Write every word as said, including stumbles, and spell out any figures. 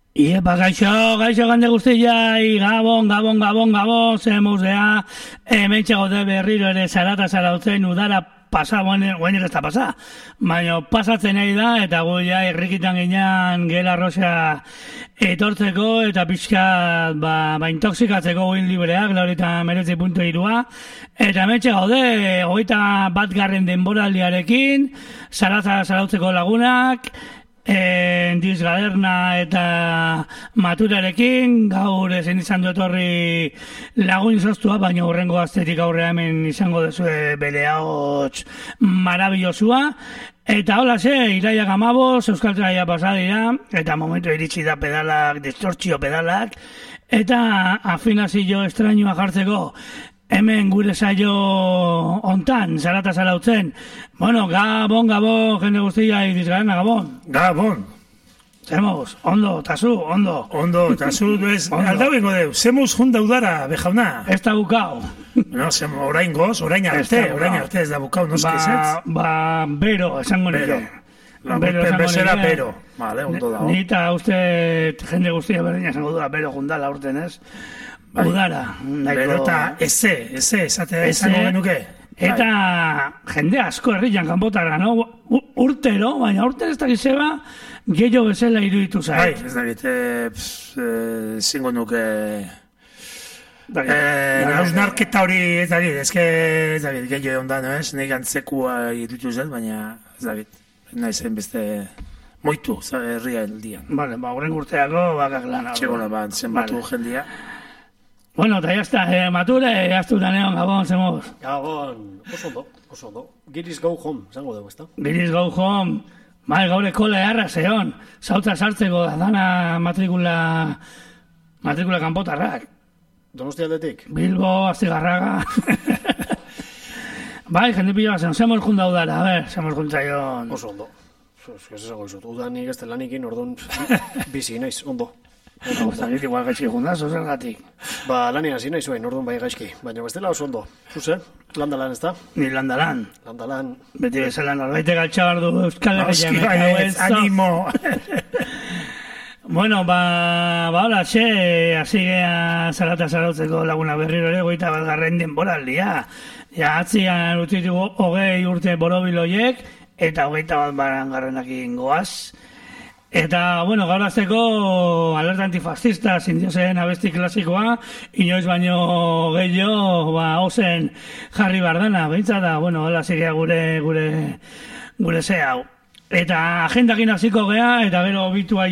Iepa, gaixo, gaixo gande guztiai, gabon, gabon, gabon, gabon, ze muzea, hemen txagote berriro ere zarata zarautzen udara pasa, guain ez da pasa, baina pasatzen nahi da, eta gu ja irrikitan ginean gela rosa etortzeko, eta pixka, ba, ba intoxikatzeko guin libreak, laurita meretzi puntu irua, eta hemen txagode, hogeita bat garren denboraldiarekin, zarata zarautzeko lagunak, En Dizgaderna eta Maturarekin, gaur ezin izan du etorri lagun izoztua, baina horrengo astetik aurrea hemen izango dezue bere ahots marabilosua. Eta hola ze, iraiak amaboz, Euskal Traia pasadira, eta momentu iritsi da pedalak, distortzio pedalak, eta afinazio estrainoa jartzeko. Hemen gure saio ontan, zarata zarautzen. Bueno, gabon, gabon, jende guztia Dizgaderna, gabon. Gabon. Zemuz, ondo, tazu, ondo. Ondo, tazu, ez, aldau ingo deu, zemuz junda udara, bejauna. Ez da bukau. No, zem, orain goz, orain arte, orain arte ez da bukau, noski ez ez? Ba, bero, esango nire. Bero, bezera bero. Vale, ondo dago. Nita uste jende guztia berdina esango dura, bero jundala urten ez. Udara. Bero eta eze, eze, esatea izango genuke. Eta jende asko herrian kanpotara, no? Urtero, baina urtero ez dakiz zeba, gehiago bezala iruditu zait. Bai, ez dakit, zingo nuke... Nausnarketa hori ez dakit, ez dakit, gehiago egon da, no ez? Nik antzekua iruditu zait, baina ez dakit, nahi zen beste... Moitu, herria eldian. Vale, ba, horren urteako bakak lan. Txegola, ba, zenbatu jendia. Bueno, eta jazta, eh, Mature, jaztu da neon, gabon, zemoz. Gabon, oso ondo, oso ondo. Giriz go home, zango dugu, ezta? Giriz go home, bai, gaur ekole harra zeon, zauta sartzeko da dana matrikula, matrikula kanpotarrak. Donosti aldetik? Bilbo, Astigarraga. Bai, jende pila bazen, zemoz junda udara, a ber, zemoz juntzaion. Oso ondo. Ez ez ezago izut, udanik ez telanikin, orduan bizi naiz, ondo. Guztakit igual gaizki jundaz, ozer gatik. Ba, lanian hasi nahi zuen, orduan bai gaizki, baina bestela oso ondo. Zuse, landalan ez da? Ni landalan. Landalan. Beti bezala norbaite galtxabar du Euskal Herria. Oski bai, animo. Bueno, ba, ba, hola, xe, hasi gea zarata zarautzeko laguna berriro ere, goita bat garren denboraldia. Ja, atzian utitugu hogei urte borobiloiek, eta hogeita bat baran garrenakin goaz. Eta, bueno, gaur azteko alerta antifascista zindiozen abesti klasikoa, inoiz baino gehiago, ba, ozen jarri bardana, behintza da, bueno, hola zigea gure, gure, gure ze hau. Eta agendakin hasiko gea, eta gero bitua